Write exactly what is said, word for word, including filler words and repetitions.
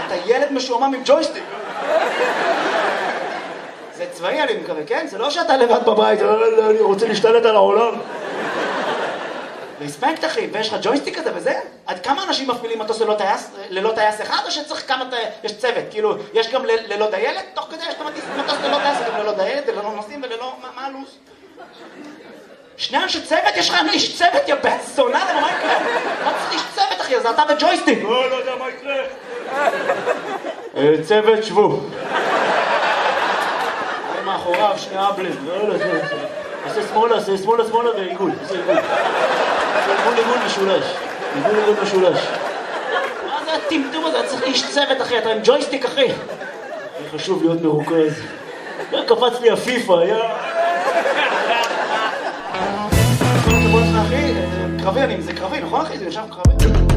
אתה ילד משועמם עם ג'ויסטיק. זה צבאי אני מקווה, כן? זה לא שאתה לבד בבית, אני רוצה להשתלט על העולם. רספקט אחי, ויש לך ג'ויסטיק כזה וזה? עד כמה אנשים מפעילים מטוס ללא טייס, ללא טייס אחד, או שצריך כמה, יש צוות, כאילו, יש גם ללא דיילת? תוך כדי יש מטוס ללא טייס, גם ללא דיילת, ללא נוסעים וללא, מה הלו"ז? שני אנשי צוות? יש לך איש צוות, יא בן זונה, למה מה יקרה? מה צריך איש צוות אחי? זה אתה וג'ויסטיק. לא, לא יודע מה יקרה. צוות, שבו. מאחוריו, שני אבלים. עושה שמאלה, עושה שמאלה, שמאלה ועיגול. עושה עיגול. עיגול, עיגול משולש. עיגול, עיגול משולש. מה זה הטמטום הזה? צריך איש צוות אחי, אתה עם ג'ויסטיק אחי. חשוב להיות מרוכז. קפץ לי הפיפה, יא... אחי, קרבי, זה קרבי, נכון אחי? זה יושב קרבי?